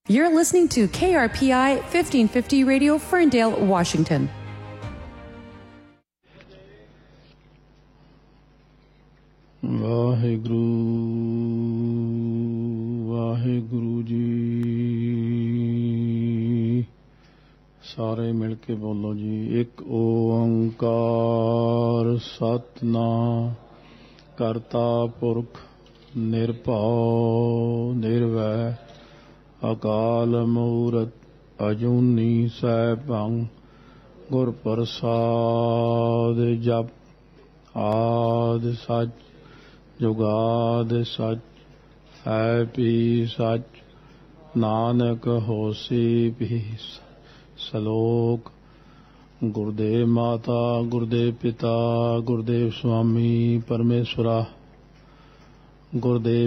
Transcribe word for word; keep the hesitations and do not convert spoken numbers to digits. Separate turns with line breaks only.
You're listening to K R P I fifteen fifty Radio, Ferndale, Washington.
Waheguru Waheguru ji. ਸਾਰੇ ਮਿਲ ਕੇ ਬੋਲੋ ਜੀ। ਇੱਕ ਓੰਕਾਰ ਸਤਿਨਾਮ ਕਰਤਾ ਪੁਰਖ ਨਿਰਭਉ ਨਿਰਵੈਰ ਅਕਾਲ ਮੂਰਤ ਅਜੂਨੀ ਸੈਭੰ ਗੁਰ ਪ੍ਰਸਾਦ ਜਪ ਆਦਿ ਸੱਚ ਜੁਗਾਦ ਸੱਚ ਹੈ ਵੀ ਸੱਚ ਨਾਨਕ ਹੋਸੀ ਵੀ ਸਲੋਕ। ਗੁਰਦੇਵ ਮਾਤਾ ਗੁਰਦੇਵ ਪਿਤਾ ਗੁਰਦੇਵ ਸੁਆਮੀ ਪਰਮੇਸ਼ਵਰਾ ਗੁਰਦੇਵ